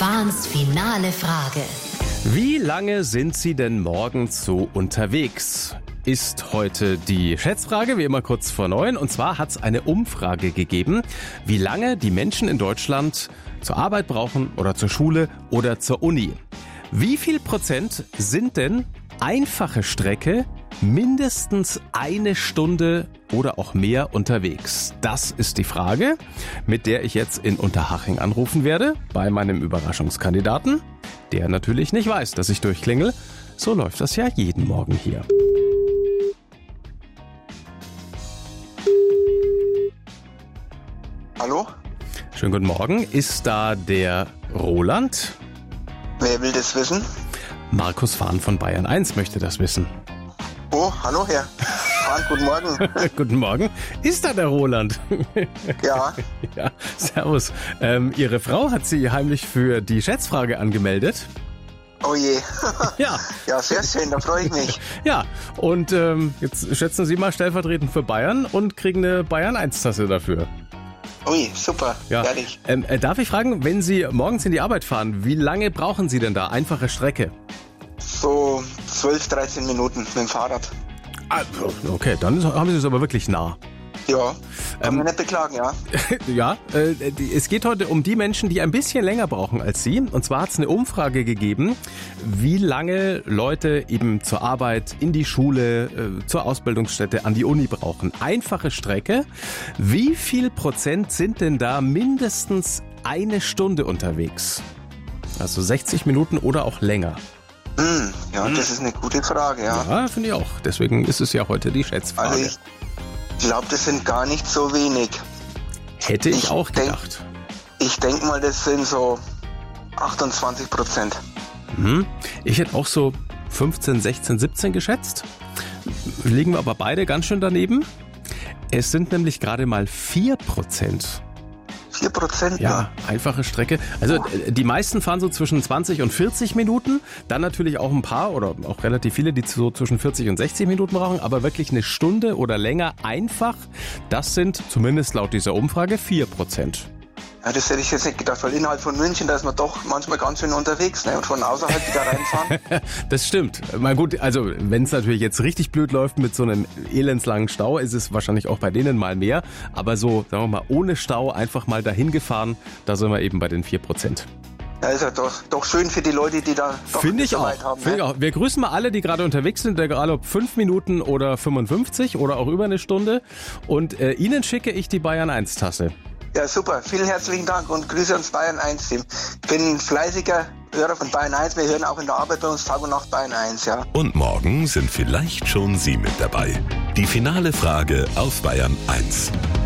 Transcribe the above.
Fahns finale Frage. Wie lange sind Sie denn morgens so unterwegs? Ist heute die Schätzfrage, wie immer kurz vor 9. Und zwar hat es eine Umfrage gegeben, wie lange die Menschen in Deutschland zur Arbeit brauchen oder zur Schule oder zur Uni. Wie viel Prozent sind denn einfache Strecke mindestens eine Stunde oder auch mehr unterwegs? Das ist die Frage, mit der ich jetzt in Unterhaching anrufen werde, bei meinem Überraschungskandidaten, der natürlich nicht weiß, dass ich durchklingel. So läuft das ja jeden Morgen hier. Hallo? Schönen guten Morgen. Ist da der Roland? Wer will das wissen? Markus Fahn von Bayern 1 möchte das wissen. Oh, hallo Herr. Fahn, guten Morgen. Guten Morgen. Ist da der Roland? Ja. Ja, servus. Ihre Frau hat Sie heimlich für die Schätzfrage angemeldet. Oh je. Ja. Ja, sehr schön, da freue ich mich. Ja, und jetzt schätzen Sie mal stellvertretend für Bayern und kriegen eine Bayern 1-Tasse dafür. Ui, super, Ja. ehrlich. Darf ich fragen, wenn Sie morgens in die Arbeit fahren, wie lange brauchen Sie denn da? Einfache Strecke. So 12, 13 Minuten mit dem Fahrrad. Okay, dann haben Sie es aber wirklich nah. Ja, kann man nicht beklagen, ja. Ja, es geht heute um die Menschen, die ein bisschen länger brauchen als Sie. Und zwar hat es eine Umfrage gegeben, wie lange Leute eben zur Arbeit, in die Schule, zur Ausbildungsstätte, an die Uni brauchen. Einfache Strecke. Wie viel Prozent sind denn da mindestens eine Stunde unterwegs? Also 60 Minuten oder auch länger. Ja, das ist eine gute Frage, ja. Ja, finde ich auch. Deswegen ist es ja heute die Schätzfrage. Also ich glaube, das sind gar nicht so wenig. Hätte ich auch gedacht. Ich denke mal, das sind so 28%. Ich hätte auch so 15, 16, 17 geschätzt. Liegen wir aber beide ganz schön daneben. Es sind nämlich gerade mal 4%. 4%? Ja, einfache Strecke. Also die meisten fahren so zwischen 20 und 40 Minuten. Dann natürlich auch ein paar oder auch relativ viele, die so zwischen 40 und 60 Minuten brauchen. Aber wirklich eine Stunde oder länger einfach, das sind zumindest laut dieser Umfrage 4%. Ja, das hätte ich jetzt nicht gedacht, weil innerhalb von München, da ist man doch manchmal ganz schön unterwegs, ne? Und von außerhalb wieder reinfahren. Das stimmt. Mal gut, also wenn es natürlich jetzt richtig blöd läuft mit so einem elendslangen Stau, ist es wahrscheinlich auch bei denen mal mehr. Aber so, sagen wir mal, ohne Stau einfach mal dahin gefahren, da sind wir eben bei den 4%. Ja, ist ja doch schön für die Leute, die da doch Finde ich so auch. weit haben. Finde ich auch. Wir grüßen mal alle, die gerade unterwegs sind, egal ob 5 Minuten oder 55 oder auch über eine Stunde. Und Ihnen schicke ich die Bayern 1 Tasse. Ja, super. Vielen herzlichen Dank und Grüße ans Bayern 1 Team. Ich bin fleißiger Hörer von Bayern 1. Wir hören auch in der Arbeit bei uns Tag und Nacht Bayern 1, ja. Und morgen sind vielleicht schon Sie mit dabei. Die finale Frage auf Bayern 1.